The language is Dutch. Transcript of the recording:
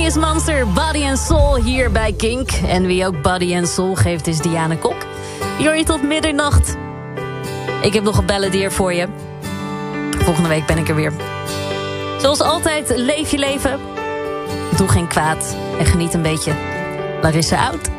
Chinese Monster, Body and Soul hier bij Kink. En wie ook Body and Soul geeft is Diana Kok. Hier hoor je tot middernacht. Ik heb nog een balladeer voor je. Volgende week ben ik er weer. Zoals altijd, leef je leven. Doe geen kwaad en geniet een beetje. Larissa Out.